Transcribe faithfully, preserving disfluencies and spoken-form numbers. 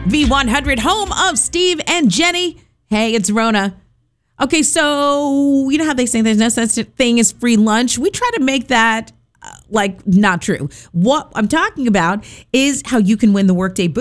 V one hundred, home of Steve and Jenny. Hey, it's Rona. Okay, so you know how they say there's no such thing as free lunch? We try to make that uh, like not true. What I'm talking about is how you can win the Workday